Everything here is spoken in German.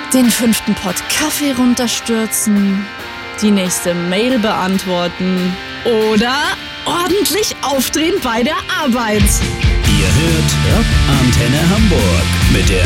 den 5. Pott Kaffee runterstürzen, die nächste Mail beantworten oder ordentlich aufdrehen bei der Arbeit. Ihr hört Antenne Hamburg mit der